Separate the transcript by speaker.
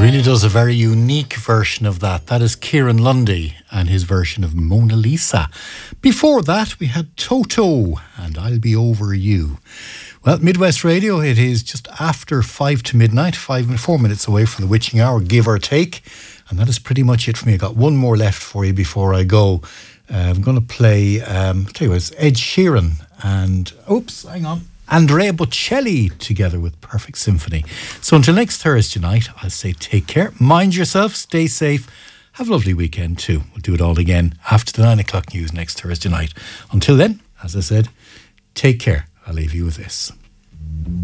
Speaker 1: really does a very unique version of that. That is Kieran Lundy and his version of Mona Lisa. Before that, we had Toto and I'll Be Over You. Well, Midwest Radio, it is just after 5 to midnight, 4 minutes away from the witching hour, give or take. And that is pretty much it for me. I got one more left for you before I go. I'm going to play, I'll tell you what, it's Ed Sheeran and, Andrea Bocelli together with Perfect Symphony. So until next Thursday night, I'll say take care, mind yourself, stay safe, have a lovely weekend too. We'll do it all again after the 9 o'clock news next Thursday night. Until then, as I said, take care. I'll leave you with this.